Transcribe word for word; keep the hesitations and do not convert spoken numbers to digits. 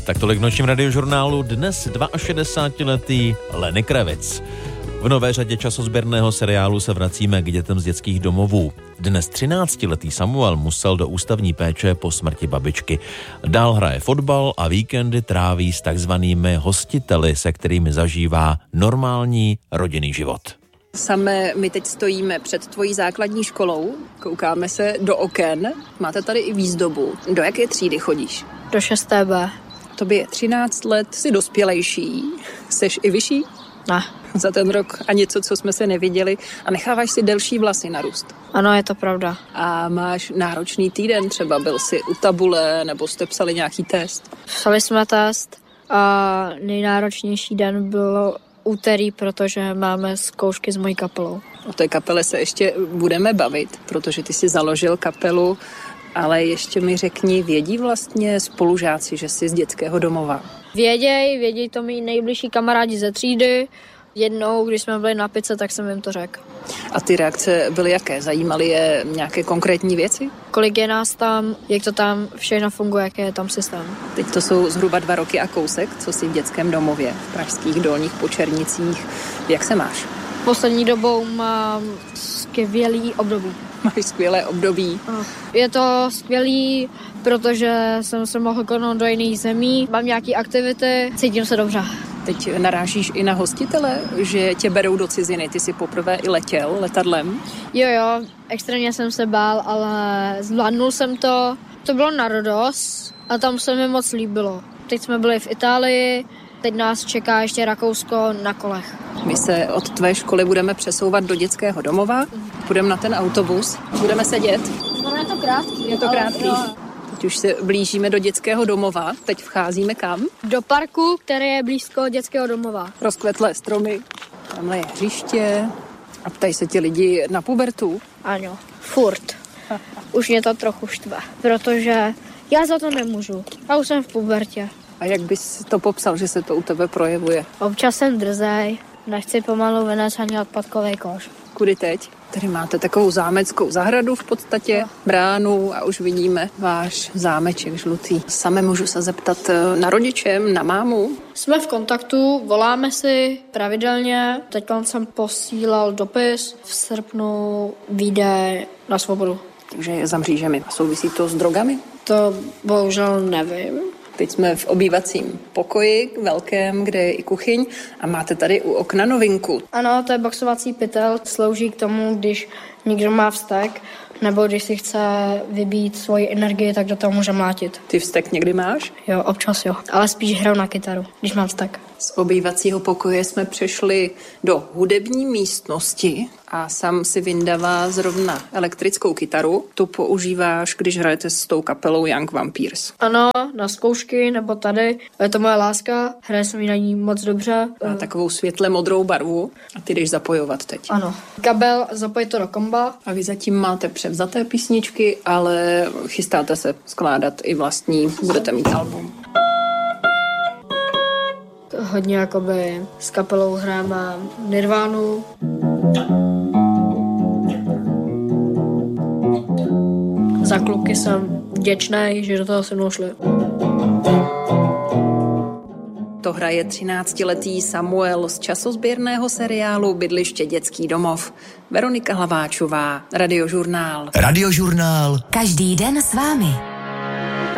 Tak tolik v nočním radiožurnálu dnes šedesátiletý Lenny Kravitz. V nové řadě časozběrného seriálu se vracíme k dětem z dětských domovů. Dnes třináctiletý Samuel musel do ústavní péče po smrti babičky. Dál hraje fotbal a víkendy tráví s takzvanými hostiteli, se kterými zažívá normální rodinný život. Same my teď stojíme před tvojí základní školou, koukáme se do oken. Máte tady i výzdobu. Do jaké třídy chodíš? Do šesté B. Tobě je třináct let, jsi dospělejší. Seš i vyšší? Ne. Za ten rok a něco, co jsme se neviděli. A necháváš si delší vlasy narůst. Ano, je to pravda. A máš náročný týden, třeba byl jsi u tabule, nebo jste psali nějaký test? Psali jsme test a nejnáročnější den bylo úterý, protože máme zkoušky s mojí kapelou. O té kapele se ještě budeme bavit, protože ty jsi založil kapelu, ale ještě mi řekni, vědí vlastně spolužáci, že jsi z dětského domova? Věděj, věděj to mý nejbližší kamarádi ze třídy. Jednou, když jsme byli na pice, tak jsem jim to řekl. A ty reakce byly jaké? Zajímaly je nějaké konkrétní věci? Kolik je nás tam, jak to tam všechno funguje, jaký je tam systém. Teď to jsou zhruba dva roky a kousek, co jsi v dětském domově v pražských Dolních Počernicích. Jak se máš? Poslední dobou mám skvělý období. Máš skvělé období. Je to skvělý, protože jsem se mohl konout do jiných zemí, mám nějaké aktivity, cítím se dobře. Teď narážíš i na hostitele, že tě berou do ciziny. Ty jsi poprvé i letěl letadlem. Jo, jo, extrémně jsem se bál, ale zvládnul jsem to. To bylo na Rodos a tam se mi moc líbilo. Teď jsme byli v Itálii, teď nás čeká ještě Rakousko na kolech. My se od tvé školy budeme přesouvat do dětského domova, půjdeme na ten autobus, budeme sedět. No, je to krátký. Je to krátký. Teď už se blížíme do dětského domova, teď vcházíme kam? Do parku, který je blízko dětského domova. Rozkvetlé stromy, tamhle je hřiště a ptají se ti lidi na pubertu. Ano, furt. Už mě to trochu štve, protože já za to nemůžu. Já už jsem v pubertě. A jak bys to popsal, že se to u tebe projevuje? Občas jsem drzej, nechci pomalu vynést ani odpadkový koš. Kudy teď? Tady máte takovou zámeckou zahradu v podstatě, bránu a už vidíme váš zámeček žlutý. Same můžu se zeptat na rodičem, na mámu? Jsme v kontaktu, voláme si pravidelně. Teď jsem posílal dopis, v srpnu vyjde na svobodu. Takže je za mřížemi. Souvisí to s drogami? To bohužel nevím. Teď jsme v obývacím pokoji velkém, kde je i kuchyň a máte tady u okna novinku. Ano, to je boxovací pytel, slouží k tomu, když někdo má vztek, nebo když si chce vybít svoji energii, tak do toho může mlátit. Ty vztek někdy máš? Jo, občas jo, ale spíš hraju na kytaru, když mám vztek. Z obývacího pokoje jsme přešli do hudební místnosti a Sam si vyndává zrovna elektrickou kytaru. Tu používáš, když hrajete s tou kapelou Young Vampires. Ano, na zkoušky nebo tady. Je to moje láska, hraje se mi na ní moc dobře. Má takovou světle modrou barvu a ty jdeš zapojovat teď. Ano. Kabel, zapojit to do komba. A vy zatím máte převzaté písničky, ale chystáte se skládat i vlastní, budete mít album. Hodně jakoby s kapelou hrajeme Nirvánu. Za kluky jsem vděčný, že do toho se mnou šli. To hraje třináctiletý Samuel z časozběrného seriálu Bydliště dětský domov. Veronika Hlaváčová, Radiožurnál. Radiožurnál. Každý den s vámi.